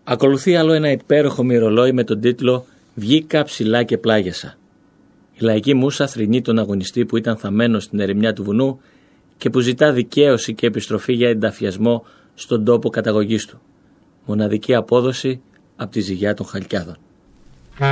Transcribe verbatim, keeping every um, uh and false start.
Ακολουθεί άλλο ένα υπέροχο μυρολόι με τον τίτλο «Βγήκα ψηλά και πλάγιασα». Η λαϊκή μούσα θρηνεί τον αγωνιστή που ήταν θαμμένος στην ερημιά του βουνού και που ζητά δικαίωση και επιστροφή για ενταφιασμό στον τόπο καταγωγής του. Μοναδική απόδοση από τη ζυγιά των Χαλκιάδων.